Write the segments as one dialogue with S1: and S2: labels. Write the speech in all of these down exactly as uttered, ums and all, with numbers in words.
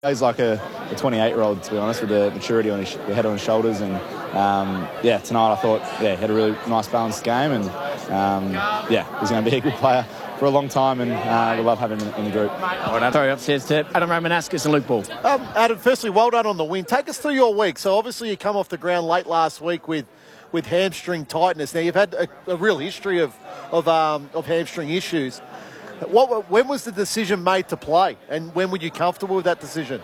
S1: He's like a twenty-eight-year-old, to be honest, with the maturity on his the head on his shoulders. And, um, yeah, tonight I thought, yeah, he had a really nice balanced game. And, um, yeah, he's going to be a good player for a long time, and uh, we love having him in the group.
S2: All right, I'll throw you upstairs to Adam Romanascus and Luke Ball.
S3: Um, Adam, firstly, well done on the win. Take us through your week. So, obviously, you come off the ground late last week with, with hamstring tightness. Now, you've had a, a real history of, of, um, of hamstring issues. What, when was the decision made to play, and when were you comfortable with that decision?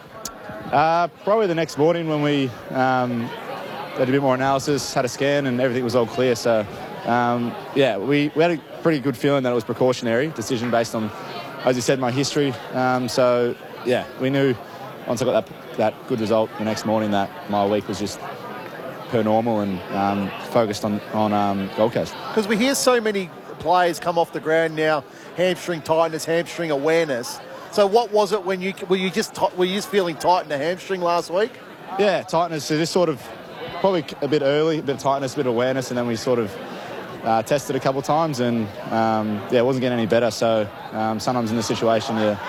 S1: Uh, probably the next morning when we um, did a bit more analysis, had a scan, and everything was all clear. So, um, yeah, we, we had a pretty good feeling that it was precautionary decision based on, as you said, my history. Um, so, yeah, we knew once I got that, that good result the next morning that my week was just per normal and um, focused on, on um, Gold Coast.
S3: Because we hear so many players come off the ground now, hamstring tightness, hamstring awareness. So what was it when you were you just were you just feeling tight in the hamstring last week?
S1: Yeah, tightness. So just sort of probably a bit early, a bit of tightness, a bit of awareness, and then we sort of uh, tested a couple of times, and um, yeah, it wasn't getting any better. So um, sometimes in this situation, you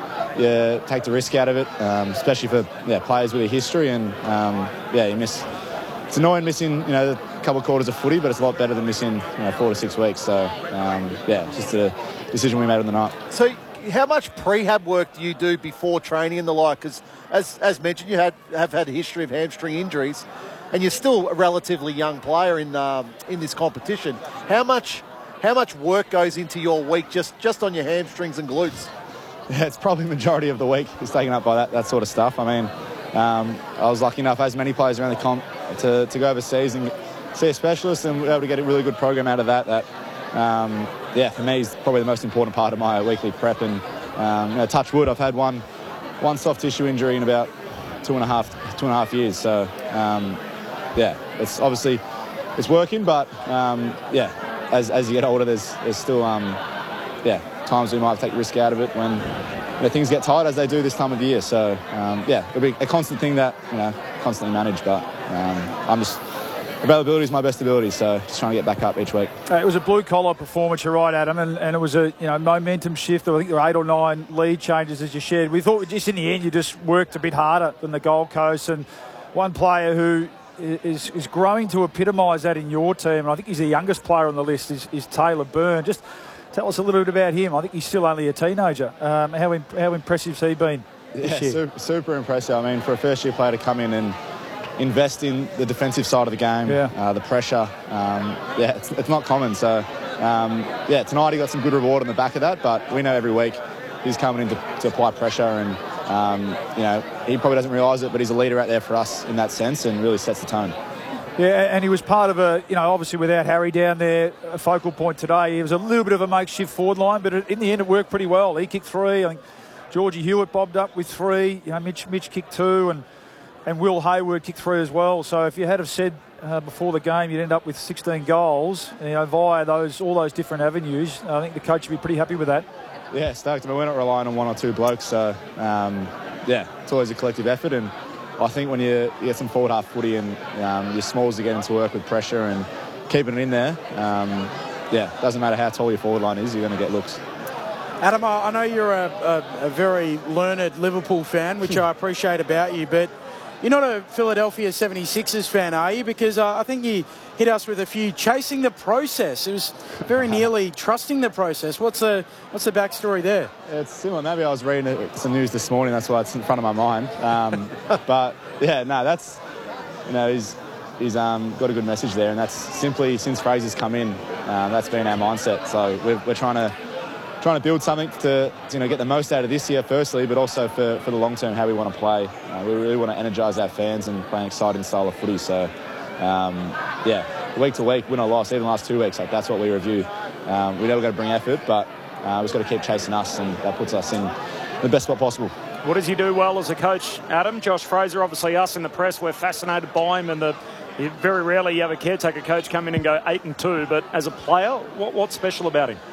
S1: you take the risk out of it, um, especially for yeah players with a history, and um, yeah, you miss. It's annoying missing, you know, a couple of quarters of footy, but it's a lot better than missing, you know, four to six weeks. So, um, yeah, it's just a decision we made on the night.
S3: So, how much prehab work do you do before training and the like? Because, as as mentioned, you had have had a history of hamstring injuries, and you're still a relatively young player in um, in this competition. How much how much work goes into your week just just on your hamstrings and glutes?
S1: Yeah, it's probably the majority of the week is taken up by that that sort of stuff. I mean, um, I was lucky enough, as many players around the comp, to, to go overseas and see a specialist, and be able to get a really good program out of that. That, um, yeah, for me is probably the most important part of my weekly prep. And um, you know, touch wood, I've had one one soft tissue injury in about two and a half two and a half years. So um, yeah, it's obviously it's working, but um, yeah, as as you get older, there's there's still um, yeah times we might take risk out of it when you know, things get tight, as they do this time of year. So um, yeah, it'll be a constant thing that you know constantly manage, but um, I'm just. Availability is my best ability, so just trying to get back up each week.
S4: Uh, it was a blue-collar performance, you're right, Adam, and, and it was a you know momentum shift. I think there were eight or nine lead changes, as you shared. We thought just in the end you just worked a bit harder than the Gold Coast, and one player who is, is growing to epitomise that in your team, and I think he's the youngest player on the list, is, is Taylor Byrne. Just tell us a little bit about him. I think he's still only a teenager. Um, how, how impressive has he been this
S1: yeah,
S4: year?
S1: Super, super impressive. I mean, for a first-year player to come in and invest in the defensive side of the game,
S4: yeah.
S1: uh, the pressure. Um, yeah, it's, it's not common. So, um, yeah, tonight he got some good reward on the back of that, but we know every week he's coming in to, to apply pressure, and, um, you know, he probably doesn't realise it, but he's a leader out there for us in that sense and really sets the tone.
S4: Yeah, and he was part of a, you know, obviously without Harry down there, a focal point today. He was a little bit of a makeshift forward line, but in the end it worked pretty well. He kicked three. I think Georgie Hewitt bobbed up with three. You know, Mitch, Mitch kicked two, and And Will Hayward kicked three as well. So if you had have said uh, before the game you'd end up with sixteen goals, you know, via those all those different avenues, I think the coach would be pretty happy with that.
S1: Yeah, stoked. I mean, we're not relying on one or two blokes. So, um, yeah, it's always a collective effort. And I think when you, you get some forward half footy and um, your smalls are getting to work with pressure and keeping it in there, um, yeah, doesn't matter how tall your forward line is, you're going to get looks.
S5: Adam, I know you're a, a, a very learned Liverpool fan, which I appreciate about you, but you're not a Philadelphia seventy-sixers fan, are you? Because uh, I think you hit us with a few chasing the process. It was very nearly trusting the process. What's the what's the backstory there?
S1: It's similar. Maybe I was reading some news this morning. That's why it's in front of my mind. Um, but yeah, no, that's you know he's he's um, got a good message there, and that's simply since Fraser's come in, um, that's been our mindset. So we're, we're trying to. trying to build something to you know get the most out of this year firstly, but also for, for the long term, how we want to play. Uh, we really want to energise our fans and play an exciting style of footy. So, um, yeah, week to week, win or loss, even the last two weeks, like that's what we review. Um, we never got to bring effort, but uh, we've just got to keep chasing us, and that puts us in the best spot possible.
S6: What does he do well as a coach, Adam? Josh Fraser, obviously us in the press, we're fascinated by him, and the you, very rarely you have a caretaker coach come in and go eight and two, but as a player, what, what's special about him?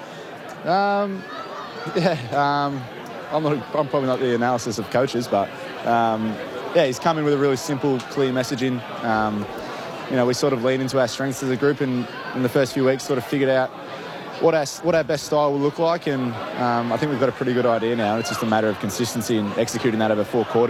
S1: Um, yeah, um, I'm, not, I'm probably not the analysis of coaches, but um, yeah, he's come in with a really simple, clear messaging. Um, you know, we sort of lean into our strengths as a group, and in the first few weeks, sort of figured out what our what our best style will look like, and um, I think we've got a pretty good idea now. It's just a matter of consistency and executing that over four quarters.